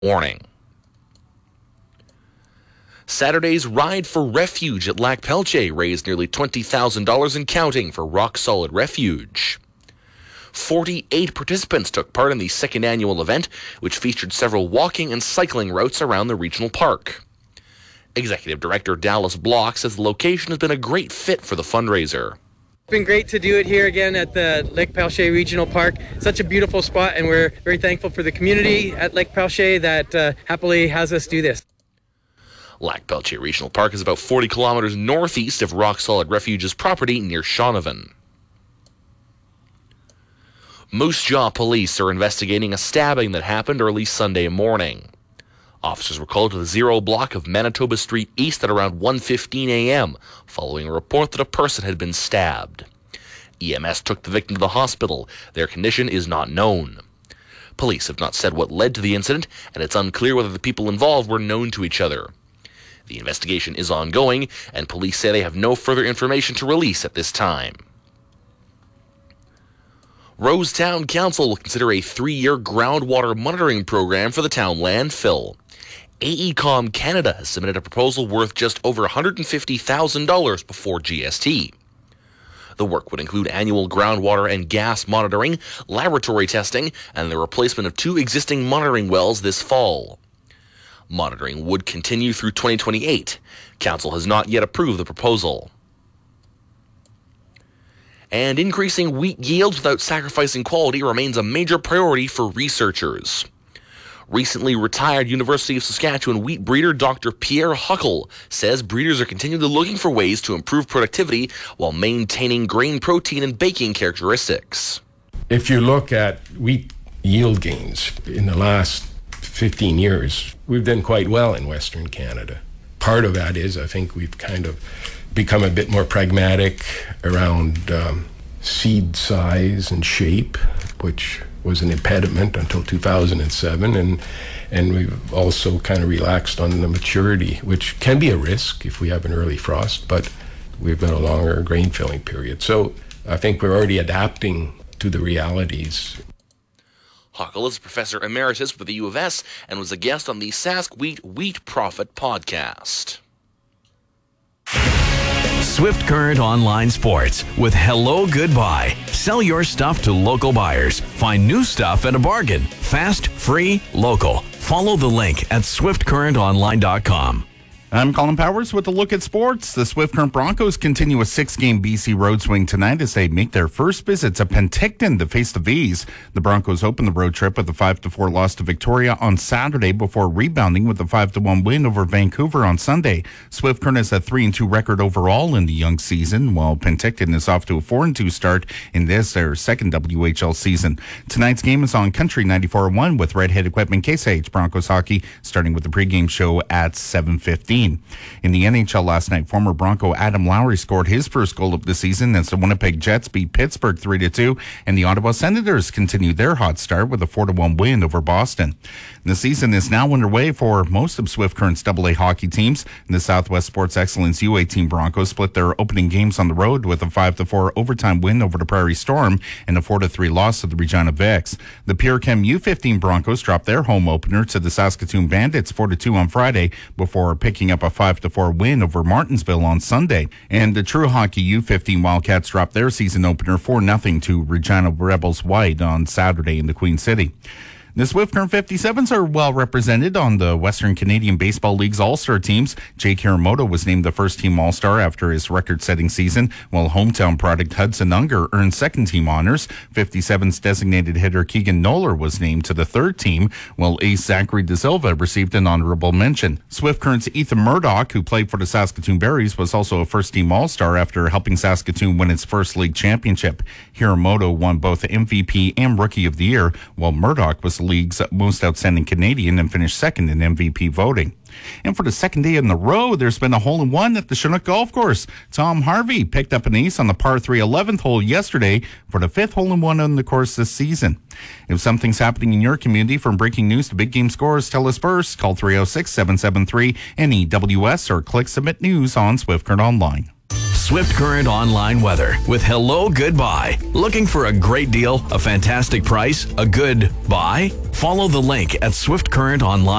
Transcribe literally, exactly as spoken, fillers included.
Warning. Saturday's Ride for Refuge at Lac Pelche raised nearly twenty thousand dollars and counting for Rock Solid Refuge. forty-eight participants took part in the second annual event, which featured several walking and cycling routes around the regional park. Executive Director Dallas Block says the location has been a great fit for the fundraiser. It's been great to do it here again at the Lac Pelche Regional Park. Such a beautiful spot, and we're very thankful for the community at Lac Pelche that uh, happily has us do this. Lac Pelche Regional Park is about forty kilometers northeast of Rock Solid Refuge's property near Shaunavon. Moose Jaw police are investigating a stabbing that happened early Sunday morning. Officers were called to the Zero block of Manitoba Street East at around one fifteen a.m., following a report that a person had been stabbed. E M S took the victim to the hospital. Their condition is not known. Police have not said what led to the incident, and it's unclear whether the people involved were known to each other. The investigation is ongoing, and police say they have no further information to release at this time. Rosetown Council will consider a three-year groundwater monitoring program for the town landfill. AECOM Canada has submitted a proposal worth just over one hundred fifty thousand dollars before G S T. The work would include annual groundwater and gas monitoring, laboratory testing, and the replacement of two existing monitoring wells this fall. Monitoring would continue through twenty twenty-eight. Council has not yet approved the proposal. And increasing wheat yields without sacrificing quality remains a major priority for researchers. Recently retired University of Saskatchewan wheat breeder Doctor Pierre Huckle says breeders are continually looking for ways to improve productivity while maintaining grain protein and baking characteristics. If you look at wheat yield gains in the last fifteen years, we've done quite well in Western Canada. Part of that is I think we've kind of become a bit more pragmatic around um, seed size and shape, which was an impediment until two thousand seven, and and we've also kind of relaxed on the maturity, which can be a risk if we have an early frost, but we've got a longer grain filling period. So I think we're already adapting to the realities. Huckle is Professor Emeritus with the U of S and was a guest on the Sask Wheat Wheat Profit podcast. Swift Current Online Sports with Hello Goodbye. Sell your stuff to local buyers. Find new stuff at a bargain. Fast, free, local. Follow the link at swift current online dot com. I'm Colin Powers with a look at sports. The Swift Current Broncos continue a six-game B C road swing tonight as they make their first visit to Penticton to face the V's. The Broncos open the road trip with a five to four loss to Victoria on Saturday before rebounding with a five to one win over Vancouver on Sunday. Swift Current has a three and two record overall in the young season, while Penticton is off to a four and two start in this, their second W H L season. Tonight's game is on Country ninety-four point one with Redhead Equipment Case I H Broncos hockey, starting with the pregame show at seven fifteen. In the N H L last night, former Bronco Adam Lowry scored his first goal of the season as the Winnipeg Jets beat Pittsburgh three to two, and the Ottawa Senators continued their hot start with a four to one win over Boston. The season is now underway for most of Swift Current's double A hockey teams. The Southwest Sports Excellence U eighteen Broncos split their opening games on the road with a five to four overtime win over the Prairie Storm and a four to three loss to the Regina Vics. The Pure Chem U fifteen Broncos dropped their home opener to the Saskatoon Bandits four to two on Friday before picking up a five to four win over Martinsville on Sunday. And the True Hockey U fifteen Wildcats dropped their season opener four nothing to Regina Rebels White on Saturday in the Queen City. The Swift Current fifty-sevens are well represented on the Western Canadian Baseball League's All-Star teams. Jake Hiramoto was named the first-team All-Star after his record-setting season, while hometown product Hudson Unger earned second-team honors. fifty-sevens designated hitter Keegan Noller was named to the third team, while ace Zachary De Silva received an honorable mention. Swift Current's Ethan Murdoch, who played for the Saskatoon Berries, was also a first-team All-Star after helping Saskatoon win its first league championship. Hiramoto won both M V P and Rookie of the Year, while Murdoch was the league's most outstanding Canadian and finished second in M V P voting. And for the second day in the row, there's been a hole-in-one at the Chinook Golf Course. Tom Harvey picked up an ace on the par three eleventh hole yesterday for the fifth hole-in-one on the course this season. If something's happening in your community, from breaking news to big game scores, tell us first. Call three oh six, seven seven three, N E W S or click Submit News on Swift Current Online. Swift Current Online weather with Hello Goodbye. Looking for a great deal, a fantastic price, a good buy? Follow the link at Swift Current Online.